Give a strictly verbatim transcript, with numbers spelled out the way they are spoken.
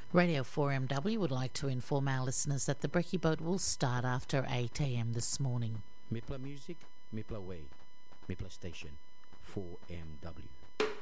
Radio four M W would like to inform our listeners that the brekkie boat will start after eight a m this morning. Mipla Music, Mipla Way, Mipla Station, four M W.